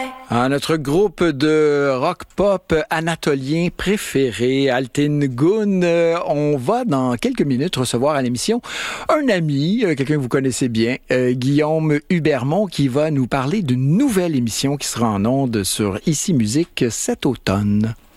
Notre groupe de rock-pop anatolien préféré, Altin Gun, on va dans quelques minutes recevoir à l'émission un ami, quelqu'un que vous connaissez bien, Guillaume Hubermont, qui va nous parler d'une nouvelle émission qui sera en ondes sur Ici Musique cet automne.